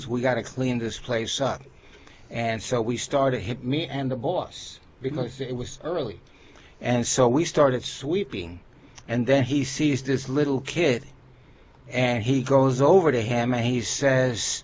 we got to clean this place up. And so we started, me and the boss, because it was early. And so we started sweeping. And then he sees this little kid, and he goes over to him and he says,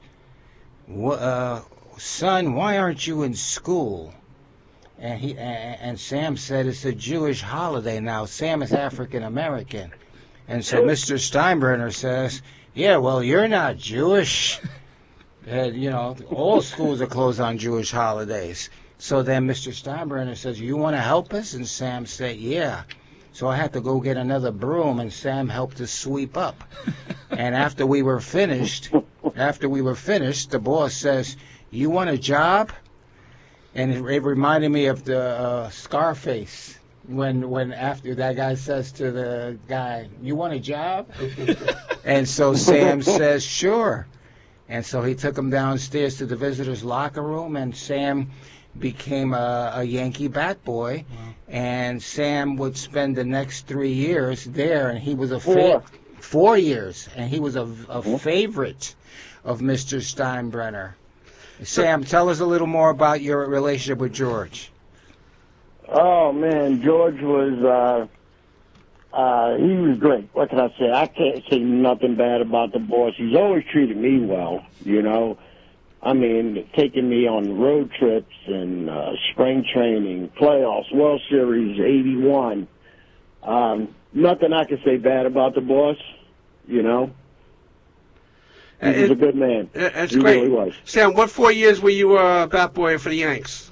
son, why aren't you in school? And Sam said, it's a Jewish holiday now. Sam is African American. And so Mr. Steinbrenner says, yeah, well, you're not Jewish. All schools are closed on Jewish holidays. So then Mr. Steinbrenner says, you want to help us? And Sam said, yeah. So I had to go get another broom, and Sam helped us sweep up. And after we were finished, the boss says, you want a job? And it reminded me of the Scarface, when after that guy says to the guy, you want a job? And so Sam says, sure. And so he took him downstairs to the visitors' locker room, and Sam became a Yankee bat boy. Wow. And Sam would spend the next 3 years there, and he was 4 years, and he was a favorite of Mr. Steinbrenner. Sam, tell us a little more about your relationship with George. Oh man, George was he was great. What can I say? I can't say nothing bad about the boss. He's always treated me well, I mean, taking me on road trips and spring training, playoffs, World Series, 81. Nothing I can say bad about the boss, He was a good man. That's he great. Really was. Sam, what 4 years were you a bat boy for the Yanks?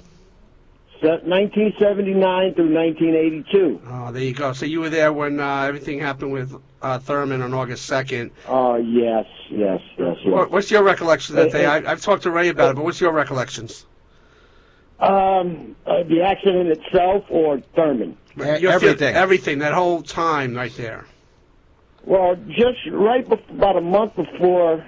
1979 through 1982. Oh, there you go. So you were there when everything happened with Thurman on August 2nd. Oh, yes. What's your recollection of that day? I've talked to Ray about it, but what's your recollections? The accident itself or Thurman? Everything, that whole time right there. Well, just about a month before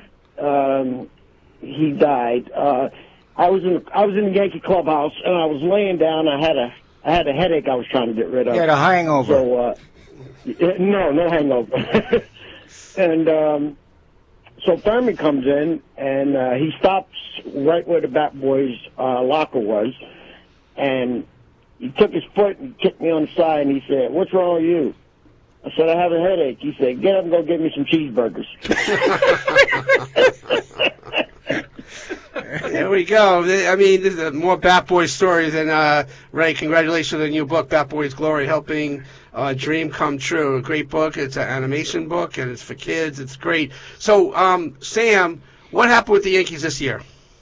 he died, I was in the Yankee clubhouse, and I was laying down. I had a headache I was trying to get rid of. You had a hangover. So, no hangover. And so Thurman comes in, and he stops right where the bat boy's locker was, and he took his foot and kicked me on the side, and he said, "What's wrong with you?" I said, "I have a headache." He said, "Get up and go get me some cheeseburgers." There we go. I mean, this is more Bat Boy stories. And Ray, congratulations on your book, Bat Boy's Glory, helping dream come true. A great book. It's an animation book, and it's for kids. It's great. So, Sam, what happened with the Yankees this year?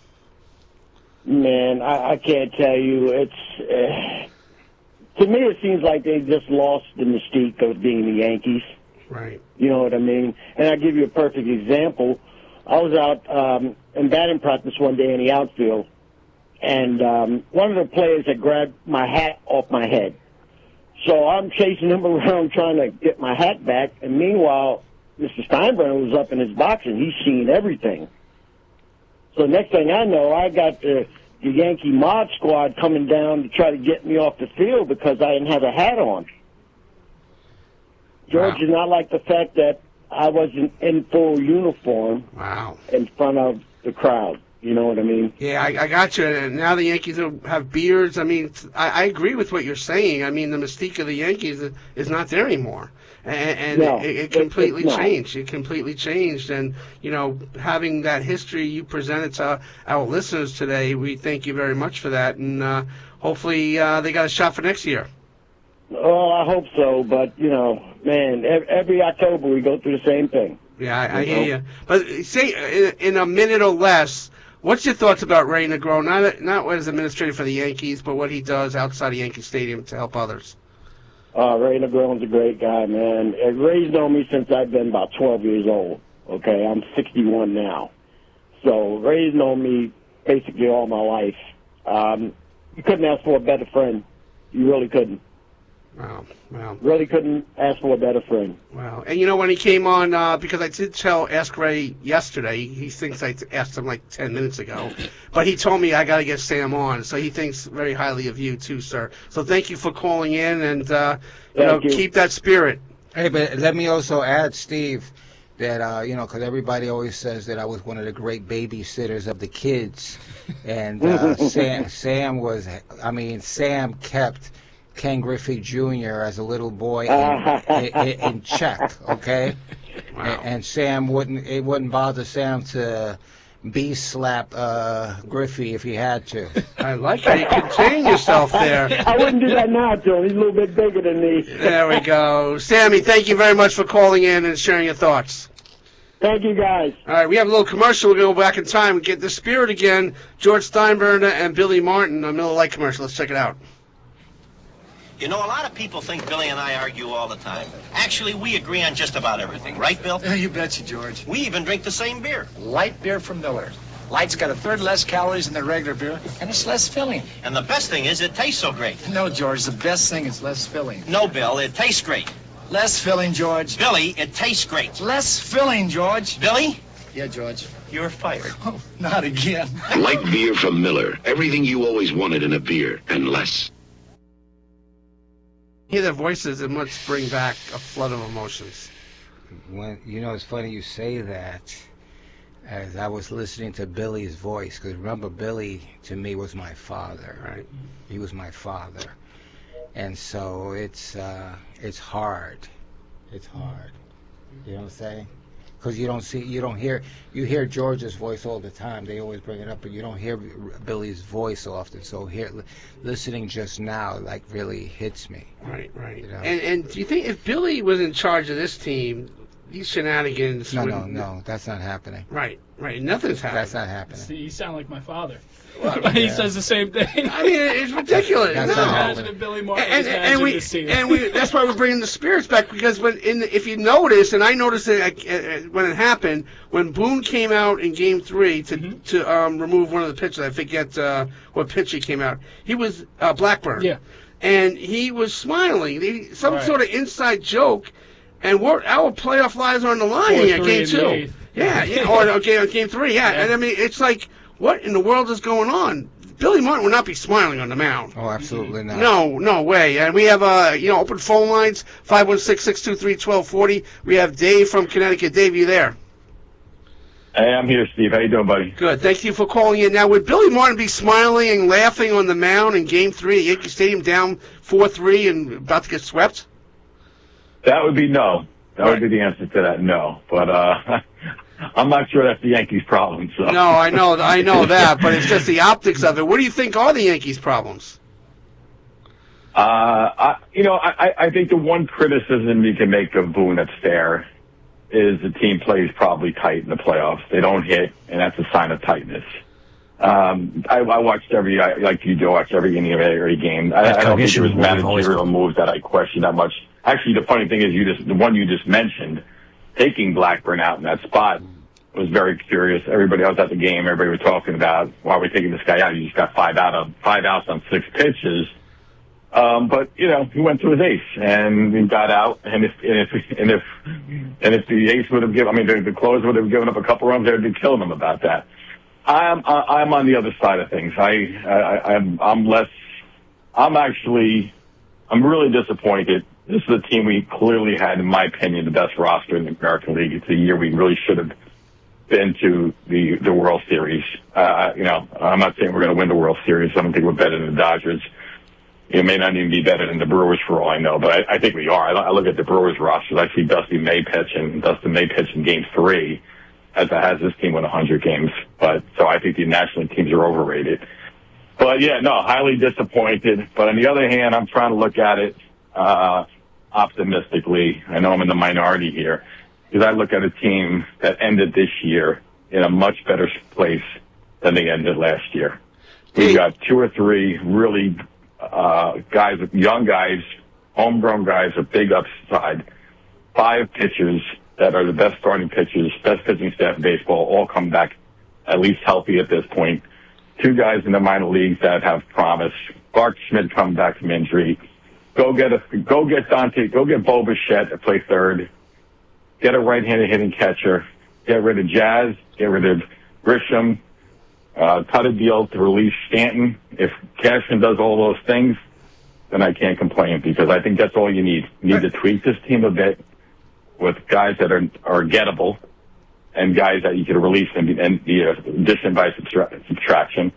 Man, I can't tell you. It's to me, it seems like they just lost the mystique of being the Yankees. Right. You know what I mean? And I'll give you a perfect example. I was out in batting practice one day in the outfield, and one of the players had grabbed my hat off my head. So I'm chasing him around trying to get my hat back, and meanwhile, Mr. Steinbrenner was up in his box, and he's seen everything. So next thing I know, I got the Yankee Mod Squad coming down to try to get me off the field because I didn't have a hat on. George did not like the fact that I wasn't in full uniform in front of the crowd. You know what I mean? Yeah, I got you. And now the Yankees have beards. I mean, I agree with what you're saying. I mean, the mystique of the Yankees is not there anymore. And no, it completely changed. It completely changed. And, having that history you presented to our listeners today, we thank you very much for that. And hopefully they got a shot for next year. Oh, I hope so. But, man, every October we go through the same thing. Yeah, I hear you. But say, in a minute or less, what's your thoughts about Ray Negron? Not as administrator for the Yankees, but what he does outside of Yankee Stadium to help others. Ray Negron's a great guy, man. Ray's known me since I've been about 12 years old. Okay, I'm 61 now. So Ray's known me basically all my life. You couldn't ask for a better friend. You really couldn't. Wow. Really couldn't ask for a better friend. Wow. And when he came on, because I did ask Ray yesterday, he thinks I asked him like 10 minutes ago, but he told me I got to get Sam on, so he thinks very highly of you too, sir. So thank you for calling in, and keep that spirit. Hey, but let me also add, Steve, that because everybody always says that I was one of the great babysitters of the kids, and Sam kept Ken Griffey Jr. as a little boy in check, okay? Wow. And Sam it wouldn't bother Sam to slap Griffey if he had to. I like how you contain yourself there. I wouldn't do that now, Joe. He's a little bit bigger than me. There we go. Sammy, thank you very much for calling in and sharing your thoughts. Thank you, guys. All right, we have a little commercial. We're going to go back in time and get the spirit again. George Steinbrenner and Billy Martin, a Miller Lite commercial. Let's check it out. You know, a lot of people think Billy and I argue all the time. Actually, we agree on just about everything. Right, Bill? You betcha, George. We even drink the same beer. Light beer from Miller. Light's got a third less calories than the regular beer, and it's less filling. And the best thing is it tastes so great. No, George, the best thing is less filling. No, Bill, it tastes great. Less filling, George. Billy, it tastes great. Less filling, George. Billy? Yeah, George. You're fired. Oh, not again. Light beer from Miller. Everything you always wanted in a beer, and less. Hear their voices, it must bring back a flood of emotions. It's funny you say that, as I was listening to Billy's voice, because remember, Billy to me was my father, right? He was my father, and so it's hard. It's hard. You know what I'm saying? Because you hear George's voice all the time. They always bring it up, but you don't hear Billy's voice often. So listening just now, like, really hits me. Right. You know? And do you think if Billy was in charge of this team, these shenanigans? No, that's not happening. Right. Nothing's happening. That's not happening. See, you sound like my father. He says the same thing. I mean, it's ridiculous. That's no. not Imagine if Billy Martin was and managing this team. that's why we're bringing the spirits back, because if you notice, and I noticed it when it happened, when Boone came out in Game 3 to remove one of the pitchers, I forget what pitch he came out. He was Blackburn. Yeah. And he was smiling. Some sort of inside joke, and our playoff lives are on the line here, Game 2. Yeah, or Game 3, yeah. And I mean, it's like, what in the world is going on? Billy Martin would not be smiling on the mound. Oh, absolutely not. No way. And we have open phone lines, 516-623-1240. We have Dave from Connecticut. Dave, you there? Hey, I'm here, Steve. How you doing, buddy? Good. Thank you for calling in. Now, would Billy Martin be smiling and laughing on the mound in Game 3 at Yankee Stadium, down 4-3 and about to get swept? That would be no. That would be the answer to that, no. But I'm not sure that's the Yankees' problem. So. No, I know that, but it's just the optics of it. What do you think are the Yankees' problems? I think the one criticism you can make of Boone that's fair is the team plays probably tight in the playoffs. They don't hit, and that's a sign of tightness. I watched like you, Joe, watched every inning of every game. I don't think there was managerial moves that I questioned that much. Actually, the funny thing is the one you just mentioned, taking Blackburn out in that spot was very curious. Everybody else at the game, everybody was talking about, why are we taking this guy out? He just got 5 outs on 6 pitches. But he went to his ace and he got out. And if the ace would have the closer would have given up a couple runs, they'd be killing him about that. I'm on the other side of things. I'm really disappointed. This is a team we clearly had, in my opinion, the best roster in the American League. It's a year we really should have been to the World Series. I'm not saying we're going to win the World Series. I don't think we're better than the Dodgers. It may not even be better than the Brewers for all I know, but I think we are. I look at the Brewers roster. I see Dustin May pitch in Game 3 as this team win 100 games. So I think the National League teams are overrated. But highly disappointed. But on the other hand, I'm trying to look at it optimistically. I know I'm in the minority here, because I look at a team that ended this year in a much better place than they ended last year. We've got 2 or 3 really young guys, homegrown guys, a big upside, 5 pitchers that are the best starting pitchers, best pitching staff in baseball, all come back at least healthy at this point. 2 guys in the minor leagues that have promise. Bart Schmidt coming back from injury. Go get Bo Bichette to play third. Get a right-handed hitting catcher. Get rid of Jazz. Get rid of Grisham. Cut a deal to release Stanton. If Cashman does all those things, then I can't complain, because I think that's all you need. You need to tweak this team a bit. with guys that are gettable and guys that you can release and be addition by subtraction.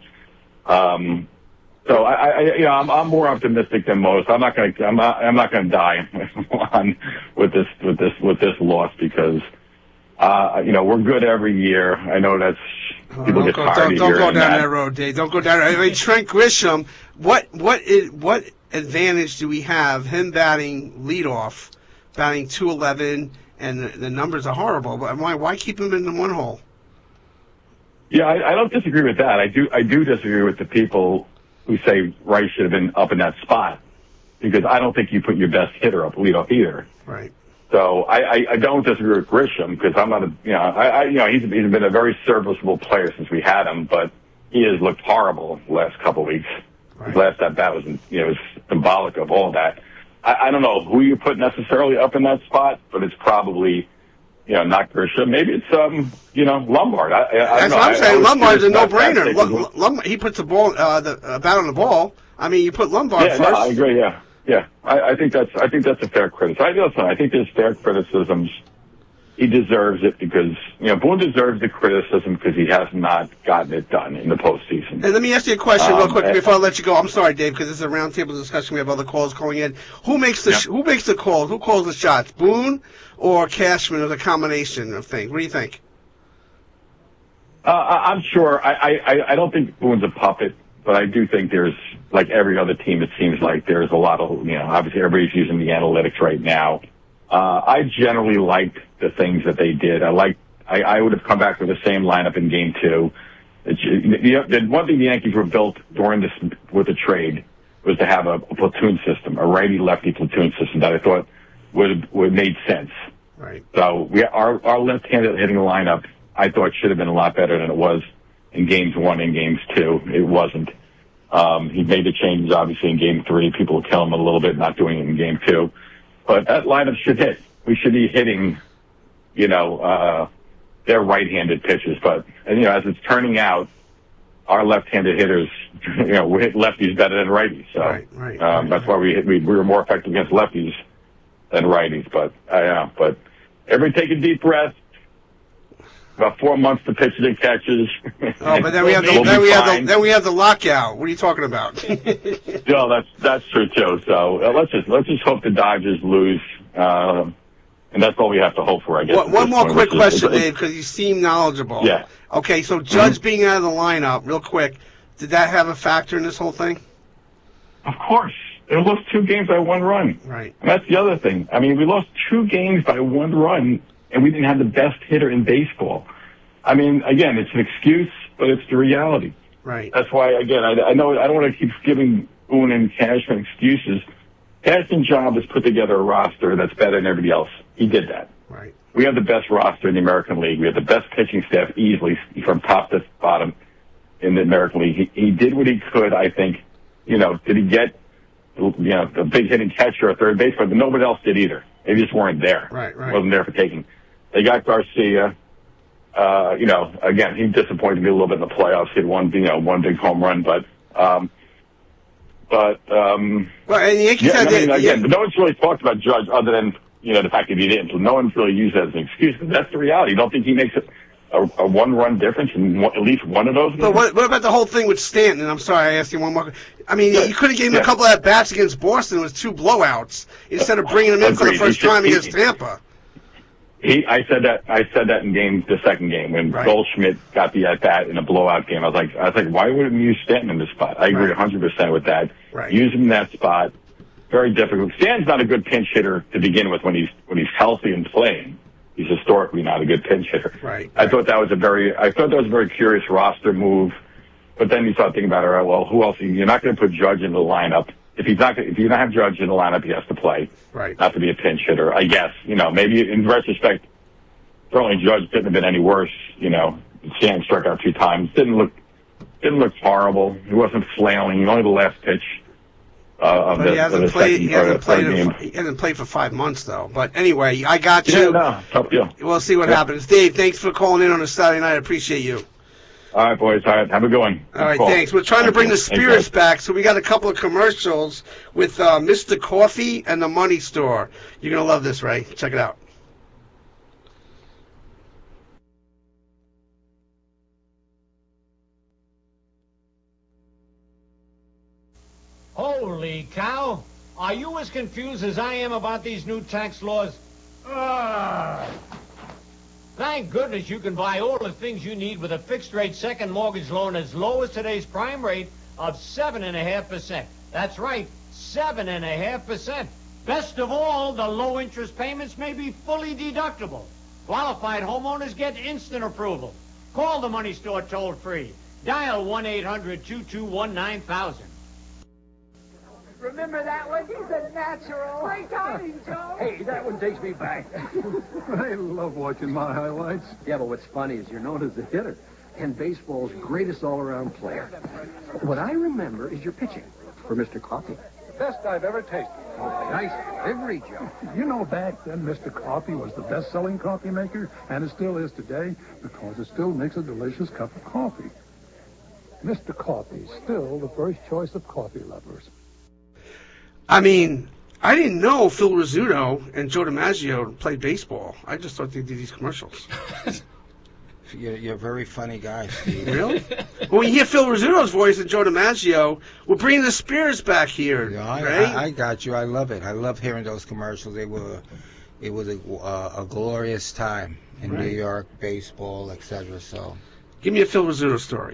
So I'm more optimistic than most. I'm not going to die with this loss because we're good every year. I know that's people get tired of Don't go hearing down that road, Dave. Don't go down. I mean, Trent Grisham. What advantage do we have? Him batting leadoff, batting .211, and the numbers are horrible. But why keep him in the one hole? Yeah, I don't disagree with that. I do disagree with the people who say Rice should have been up in that spot because I don't think you put your best hitter up leadoff either. Right. So I don't disagree with Grisham because I'm not he's been a very serviceable player since we had him, but he has looked horrible the last couple of weeks. Right. His last at bat was was symbolic of all that. I don't know who you put necessarily up in that spot, but it's probably not Grisham. Maybe it's Lombard. That's what I'm saying. Lombard's a no-brainer. He puts the ball the bat on the ball. I mean, you put Lombard first. Yeah, no, I agree. Yeah. I think that's a fair criticism. I think there's fair criticisms. He deserves it because Boone deserves the criticism because he has not gotten it done in the postseason. And let me ask you a question real quick before I let you go. I'm sorry, Dave, because this is a roundtable discussion. We have other calls calling in. Who makes the calls? Who calls the shots? Boone or Cashman, or the combination of things? What do you think? I'm sure. I don't think Boone's a puppet. But I do think there's, like every other team, it seems like there's a lot of, obviously everybody's using the analytics right now. I generally liked the things that they did. I would have come back with the same lineup in game 2. The one thing the Yankees were built during this, with the trade, was to have a platoon system, a righty-lefty platoon system that I thought would made sense. Right. So our left-handed hitting lineup, I thought should have been a lot better than it was in games 1 and games 2. It wasn't. He made the changes, obviously, in game 3. People will kill him a little bit not doing it in game 2. But that lineup should hit. We should be hitting, their right-handed pitches. But, as it's turning out, our left-handed hitters, we hit lefties better than righties. So right. That's why we were more effective against lefties than righties. But, everybody take a deep breath. About 4 months to pitches and catches. Oh, but then we have the lockout. What are you talking about? No, that's true too. So let's just hope the Dodgers lose, and that's all we have to hope for, I guess. One more quick question, Dave, because you seem knowledgeable. Yeah. Okay, so Judge being out of the lineup, real quick, did that have a factor in this whole thing? Of course. They lost 2 games by 1 run. Right. And that's the other thing. I mean, we lost 2 games by 1 run. And we didn't have the best hitter in baseball. I mean, again, it's an excuse, but it's the reality. Right. That's why, again, I know I don't want to keep giving Boone and Cashman excuses. Cashman's job is put together a roster that's better than everybody else. He did that. Right. We have the best roster in the American League. We have the best pitching staff easily from top to bottom in the American League. He did what he could, I think. Did he get, a big hitting catcher or third baseman? But nobody else did either. They just weren't there. Right. Wasn't there for taking. They got Garcia. Again, he disappointed me a little bit in the playoffs. He had one big home run, but well, and the Yankees but no one's really talked about Judge other than the fact that he didn't. No one's really used that as an excuse. But that's the reality. You don't think he makes a 1-run difference in at least one of those? But what about the whole thing with Stanton? I'm sorry, I asked you one more. I mean, you could have given him a couple of at-bats against Boston. It was 2 blowouts instead of bringing him in for the first time against Tampa. I said that in the second game when Goldschmidt got the at bat in a blowout game. I was like, why wouldn't we use Stanton in this spot? I agree 100% with that. Right. Use him in that spot. Very difficult. Stanton's not a good pinch hitter to begin with when he's healthy and playing. He's historically not a good pinch hitter. Right. I thought that was a very curious roster move. But then you start thinking about, all right, well, who else? You're not going to put Judge in the lineup. If you don't have Judge in the lineup, he has to play. Right. Not to be a pinch hitter, I guess. Maybe in retrospect, certainly Judge couldn't have been any worse. Stanton struck out 2 times. Didn't look horrible. He wasn't flailing. Only the last pitch of he hasn't played. He hasn't game. played for 5 months though. But anyway, I got you. Tough deal. We'll see what happens. Dave, thanks for calling in on a Saturday night. I appreciate you. All right, boys. All right, have a good one. All right, thanks. We're trying to bring the spirits back, so we got a couple of commercials with Mr. Coffee and the Money Store. You're going to love this, Ray. Check it out. Holy cow! Are you as confused as I am about these new tax laws? Thank goodness you can buy all the things you need with a fixed-rate second mortgage loan as low as today's prime rate of 7.5%. That's right, 7.5%. Best of all, the low interest payments may be fully deductible. Qualified homeowners get instant approval. Call the Money Store toll-free. Dial 1-800-221-9000. Remember that one? He's a natural. Great timing, Joe. Hey, that one takes me back. I love watching my highlights. Yeah, but what's funny is you're known as the hitter and baseball's greatest all-around player. What I remember is your pitching for Mr. Coffee. The best I've ever tasted. Oh, nice delivery, Joe. You know, back then, Mr. Coffee was the best-selling coffee maker, and it still is today, because it still makes a delicious cup of coffee. Mr. Coffee, still the first choice of coffee lovers. I mean, I didn't know Phil Rizzuto and Joe DiMaggio played baseball. I just thought they did these commercials. You're a very funny guy, Steve. Really? Well, when you hear Phil Rizzuto's voice and Joe DiMaggio, we're bringing the Spears back here, right? I got you. I love it. I love hearing those commercials. It was a glorious time in New York, baseball, etc. So, give me a Phil Rizzuto story.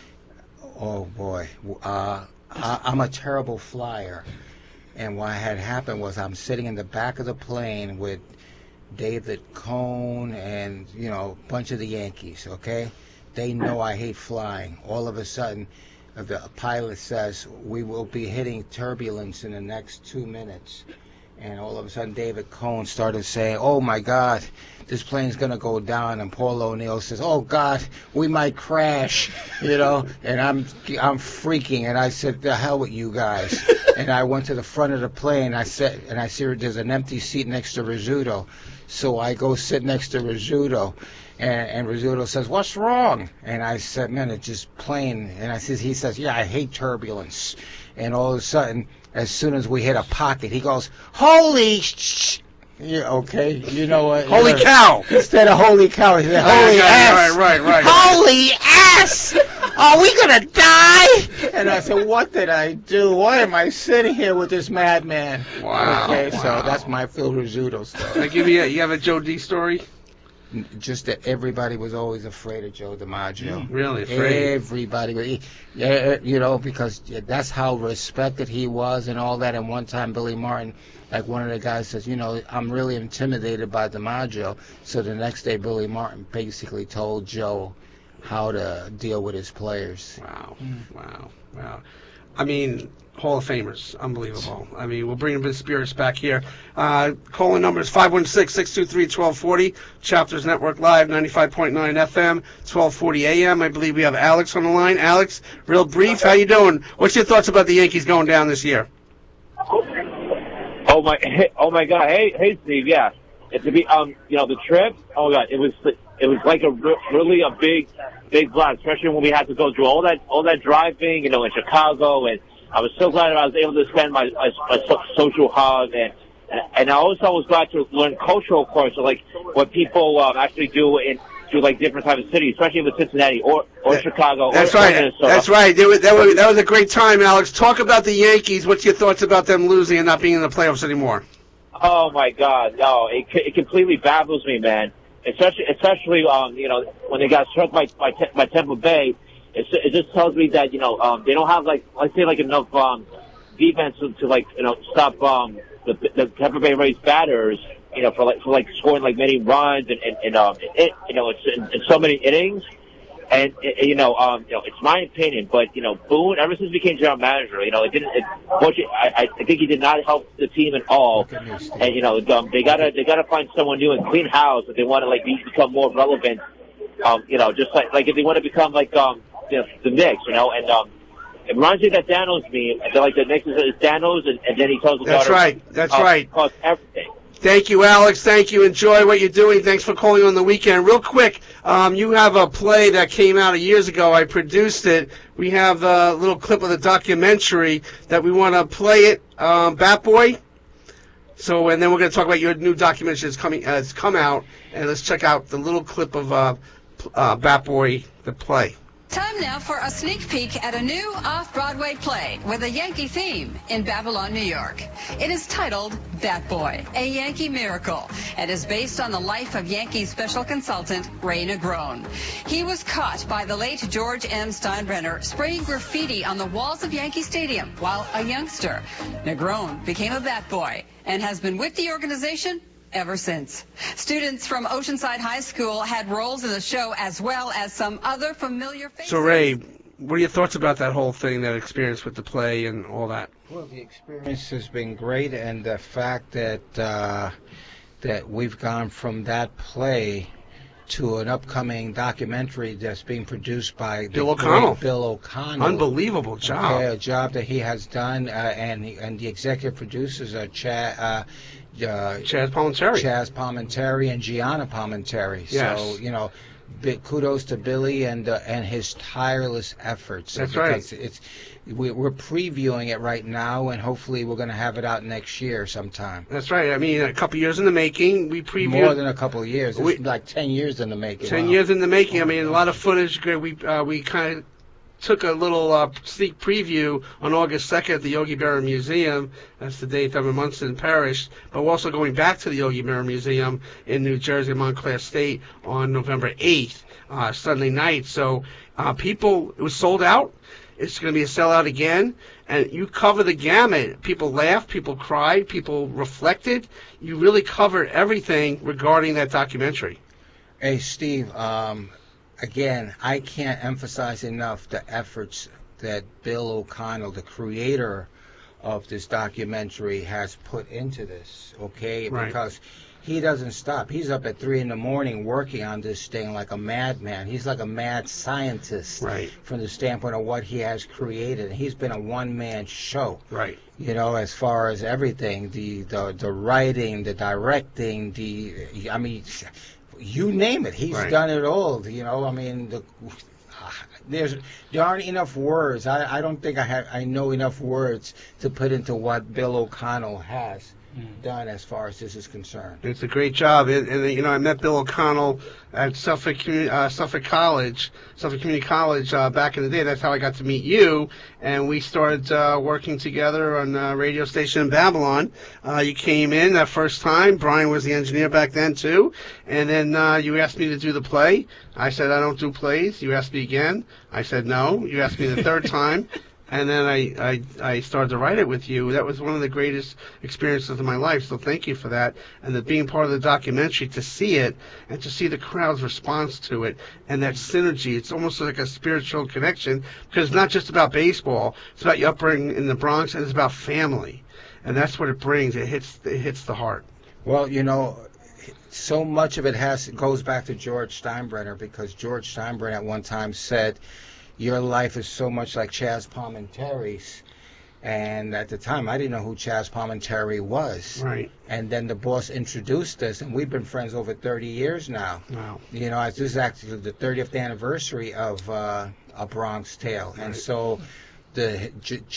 Oh boy, I'm a terrible flyer. And what had happened was I'm sitting in the back of the plane with David Cone and, a bunch of the Yankees, okay? They know I hate flying. All of a sudden, the pilot says, we will be hitting turbulence in the next 2 minutes. And all of a sudden, David Cone started saying, oh, my God, this plane's going to go down. And Paul O'Neill says, oh, God, we might crash, And I'm freaking. And I said, the hell with you guys. And I went to the front of the plane. I see there's an empty seat next to Rizzuto. So I go sit next to Rizzuto. And Rizzuto says, what's wrong? And I said, man, it's just plain. And he says, yeah, I hate turbulence. And all of a sudden, as soon as we hit a pocket, he goes, holy yeah, okay, you know what? Holy cow! Instead of holy cow, he said, holy ass! Right. Holy ass! Are we gonna die? And I said, what did I do? Why am I sitting here with this madman? Wow. Okay, so that's my Phil Rizzuto story. You have a Joe D story? Just that everybody was always afraid of Joe DiMaggio. Really afraid? Everybody. Because that's how respected he was and all that. And one time Billy Martin, like one of the guys says, I'm really intimidated by DiMaggio. So the next day Billy Martin basically told Joe how to deal with his players. Wow. I mean, Hall of Famers. Unbelievable. I mean, we'll bring the spirits back here. Calling number is 516-623-1240. Chapters Network Live, 95.9 FM, 1240 AM. I believe we have Alex on the line. Alex, real brief, how you doing? What's your thoughts about the Yankees going down this year? Oh my God. Hey, Steve. Yeah. It's to be, the trip. Oh my God. It was like really a big blast, especially when we had to go through all that driving, in Chicago. And I was so glad I was able to spend my social hug, and I also was glad to learn cultural course, so like what people actually do like different types of cities, especially with Cincinnati or Chicago. That's right. That's right. That was a great time, Alex. Talk about the Yankees. What's your thoughts about them losing and not being in the playoffs anymore? Oh my God, no! It completely baffles me, man. Especially when they got struck by Tampa Bay. It just tells me that, they don't have enough defense to stop the Tampa Bay Rays batters, for scoring many runs and in so many innings. And it's my opinion, but Boone, ever since he became general manager, I think he did not help the team at all. And they gotta find someone new and clean house if they want to become more relevant. Just like if they want to become the Knicks, and it reminds me of that Danos meme. The Knicks is Danos, and then he tells the That's daughter, That's right. Cost everything. Thank you, Alex. Thank you. Enjoy what you're doing. Thanks for calling on the weekend. Real quick, you have a play that came out years ago. I produced it. We have a little clip of the documentary that we want to play it, Bat Boy. So, and then we're going to talk about your new documentary that's come out, and let's check out the little clip of Bat Boy, the play. Time now for a sneak peek at a new off-Broadway play with a Yankee theme in Babylon, New York. It is titled Bat Boy, a Yankee Miracle, and is based on the life of Yankee special consultant Ray Negron. He was caught by the late George M. Steinbrenner spraying graffiti on the walls of Yankee Stadium while a youngster. Negron became a Bat Boy and has been with the organization ever since. Students from Oceanside High School had roles in the show as well as some other familiar faces. So, Ray, what are your thoughts about that whole thing, that experience with the play and all that? Well, the experience has been great, and the fact that that we've gone from that play to an upcoming documentary that's being produced by Bill O'Connell. Bill O'Connell. Unbelievable job. Okay, a job that he has done, and the executive producers are Chaz Palminteri and Gianna Palminteri. Yes. So, you know, kudos to Billy and his tireless efforts. That's right. We're previewing it right now, and hopefully we're going to have it out next year sometime. That's right. I mean, a couple years in the making. We previewed more than a couple of years. It's like 10 years in the making. 10 years in the making. I mean, a lot of footage. We kind of took a little sneak preview on August 2nd at the Yogi Berra Museum. That's the date that Munson perished. But we're also going back to the Yogi Berra Museum in New Jersey, Montclair State, on November 8th, Sunday night. So it was sold out. It's going to be a sellout again. And you cover the gamut. People laughed, people cried, people reflected. You really covered everything regarding that documentary. Hey, Steve, again, I can't emphasize enough the efforts that Bill O'Connell, the creator of this documentary, has put into this, okay? Right. Because he doesn't stop. He's up at 3 in the morning working on this thing like a madman. He's like a mad scientist, right, from the standpoint of what he has created. He's been a one-man show, right? You know, as far as everything, the writing, the directing, I mean, you name it. He's done it all. You know, I mean, there aren't enough words. I don't think I know enough words to put into what Bill O'Connell has done as far as this is concerned. It's a great job, and you know, I met Bill O'Connell at Suffolk Community College back in the day. That's how I got to meet you, and we started working together on a radio station in Babylon. You came in that first time. Brian was the engineer back then too, and then you asked me to do the play. I said I don't do plays. You asked me again. I said no. You asked me the third time. And then I started to write it with you. That was one of the greatest experiences of my life, so thank you for that. And the being part of the documentary, to see it and to see the crowd's response to it and that synergy, it's almost like a spiritual connection, because it's not just about baseball. It's about your upbringing in the Bronx, and it's about family. And that's what it brings. It hits the heart. Well, you know, so much of it goes back to George Steinbrenner, because George Steinbrenner at one time said, your life is so much like Chaz Palminteri's. And at the time, I didn't know who Chaz Palminteri was. Right. And then the boss introduced us, and we've been friends over 30 years now. Wow. You know, this is actually the 30th anniversary of A Bronx Tale. Right. And so the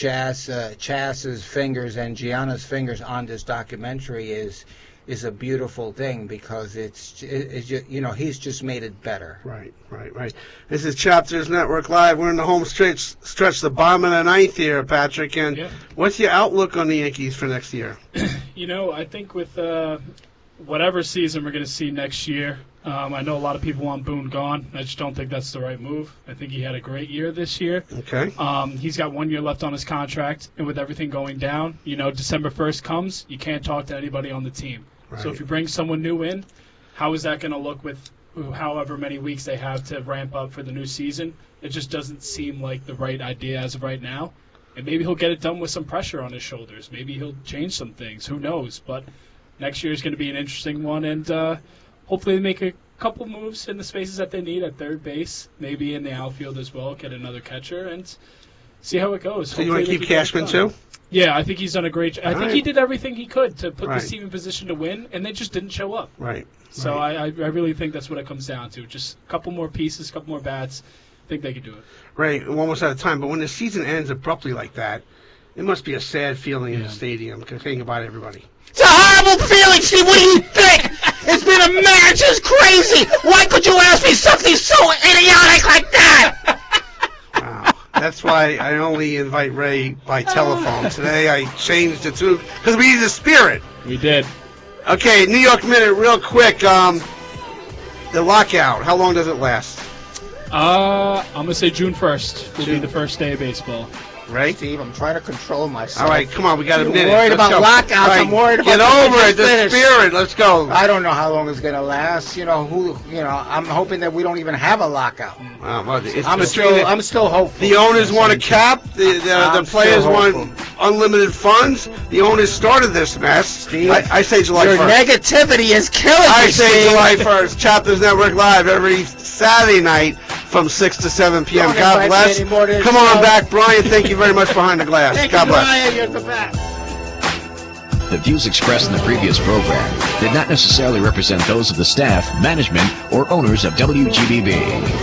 Chaz's fingers and Gianna's fingers on this documentary is a beautiful thing, because it's just, you know, he's just made it better. Right. This is Chapters Network Live. We're in the home stretch, the bottom of the ninth here, Patrick. And what's your outlook on the Yankees for next year? You know, I think with whatever season we're going to see next year, I know a lot of people want Boone gone. I just don't think that's the right move. I think he had a great year this year. Okay. He's got 1 year left on his contract, and with everything going down, you know, December 1st comes, you can't talk to anybody on the team. Right. So if you bring someone new in, how is that going to look with however many weeks they have to ramp up for the new season? It just doesn't seem like the right idea as of right now. And maybe he'll get it done with some pressure on his shoulders. Maybe he'll change some things. Who knows? But next year is going to be an interesting one, and hopefully they make a couple moves in the spaces that they need at third base, maybe in the outfield as well, get another catcher, and see how it goes. So you want to keep Cashman too? Yeah, I think he's done a great job. I think he did everything he could to put Right. this team in position to win, and they just didn't show up. Right. So I really think that's what it comes down to. Just a couple more pieces, a couple more bats. I think they could do it. Right, we're almost out of time. But when the season ends abruptly like that, it must be a sad feeling in the stadium. Think about it, everybody. It's a horrible feeling, Steve. What do you think? It's been a match. It's crazy. Why could you ask me something so idiotic like that? That's why I only invite Ray by telephone. Today I changed it to because we need the spirit. We did. Okay, New York Minute, real quick. The lockout. How long does it last? I'm gonna say June 1st will be the first day of baseball. Right? Steve, I'm trying to control myself. All right, come on, we got a minute. You're worried about lockouts. Right. I'm worried about Get over it. The spirit. Let's go. I don't know how long it's going to last. I'm hoping that we don't even have a lockout. I'm still hopeful. The owners want a cap. The players want unlimited funds. The owners started this mess. Steve, I say July 1st. Your negativity is killing me, I say Steve. July 1st. Chapters Network Live every Saturday night from 6 to 7 p.m. Don't God invite me bless. anymore to Come the on show. back, Brian. Thank you very much behind the glass. Thank God you, bless. Brian. You're the best. The views expressed in the previous program did not necessarily represent those of the staff, management, or owners of WGBB.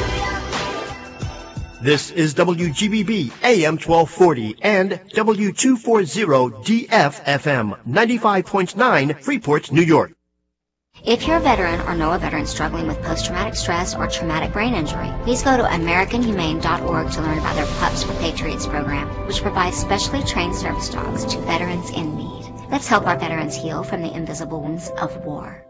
This is WGBB AM 1240 and W240 DF-FM 95.9 Freeport, New York. If you're a veteran or know a veteran struggling with post-traumatic stress or traumatic brain injury, please go to AmericanHumane.org to learn about their Pups for Patriots program, which provides specially trained service dogs to veterans in need. Let's help our veterans heal from the invisible wounds of war.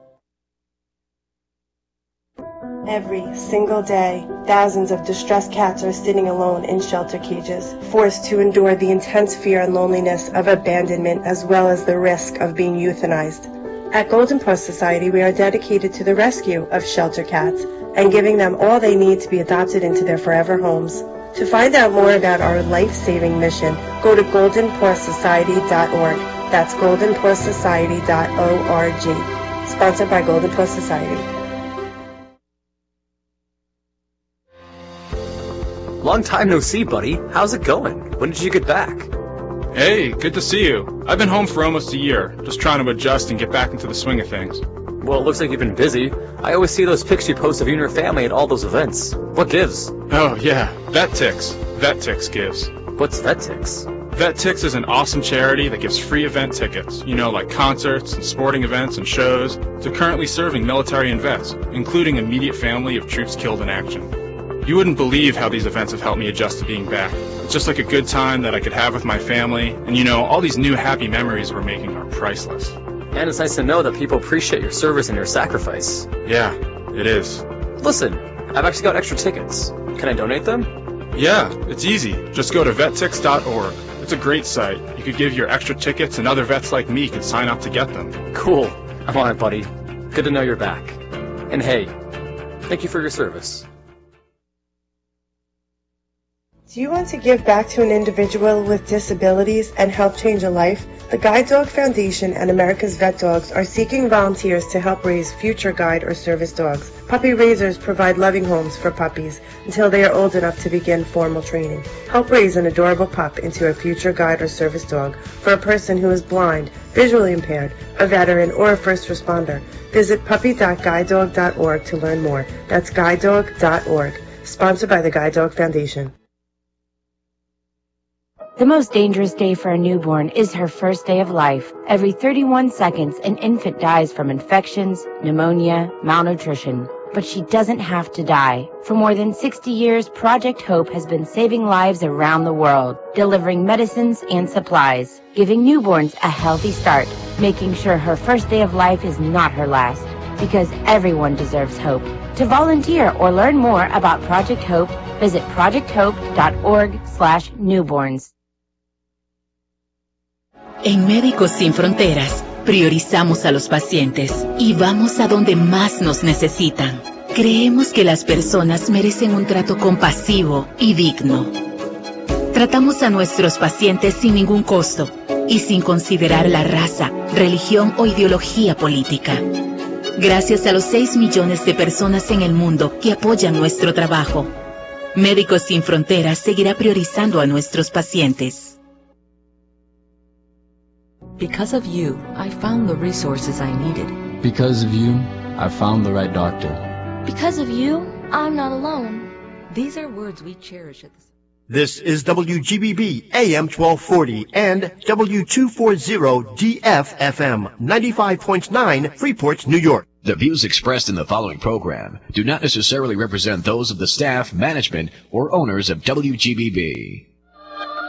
Every single day, thousands of distressed cats are sitting alone in shelter cages, forced to endure the intense fear and loneliness of abandonment as well as the risk of being euthanized. At Golden Post Society, we are dedicated to the rescue of shelter cats and giving them all they need to be adopted into their forever homes. To find out more about our life-saving mission, go to goldenpawsociety.org. That's goldenpawsociety.org. Sponsored by Golden Post Society. Long time no see, buddy. How's it going? When did you get back? Hey, good to see you. I've been home for almost a year, just trying to adjust and get back into the swing of things. Well, it looks like you've been busy. I always see those pics you post of you and your family at all those events. What gives? Oh, yeah, VetTix. VetTix gives. What's VetTix? VetTix is an awesome charity that gives free event tickets, like concerts and sporting events and shows, to currently serving military and vets, including immediate family of troops killed in action. You wouldn't believe how these events have helped me adjust to being back. It's just like a good time that I could have with my family, and all these new happy memories we're making are priceless. And it's nice to know that people appreciate your service and your sacrifice. Yeah, it is. Listen, I've actually got extra tickets. Can I donate them? Yeah, it's easy. Just go to vettix.org. It's a great site. You could give your extra tickets and other vets like me could sign up to get them. Cool. I'm on it, buddy. Good to know you're back. And hey, thank you for your service. Do you want to give back to an individual with disabilities and help change a life? The Guide Dog Foundation and America's Vet Dogs are seeking volunteers to help raise future guide or service dogs. Puppy raisers provide loving homes for puppies until they are old enough to begin formal training. Help raise an adorable pup into a future guide or service dog for a person who is blind, visually impaired, a veteran, or a first responder. Visit puppy.guidedog.org to learn more. That's guidedog.org. Sponsored by the Guide Dog Foundation. The most dangerous day for a newborn is her first day of life. Every 31 seconds, an infant dies from infections, pneumonia, malnutrition. But she doesn't have to die. For more than 60 years, Project Hope has been saving lives around the world, delivering medicines and supplies, giving newborns a healthy start, making sure her first day of life is not her last. Because everyone deserves hope. To volunteer or learn more about Project Hope, visit projecthope.org/newborns. En Médicos Sin Fronteras, priorizamos a los pacientes y vamos a donde más nos necesitan. Creemos que las personas merecen un trato compasivo y digno. Tratamos a nuestros pacientes sin ningún costo y sin considerar la raza, religión o ideología política. Gracias a los 6 millones de personas en el mundo que apoyan nuestro trabajo, Médicos Sin Fronteras seguirá priorizando a nuestros pacientes. Because of you, I found the resources I needed. Because of you, I found the right doctor. Because of you, I'm not alone. These are words we cherish at the... This is WGBB AM 1240 and W240 DF-FM 95.9 Freeport, New York. The views expressed in the following program do not necessarily represent those of the staff, management, or owners of WGBB.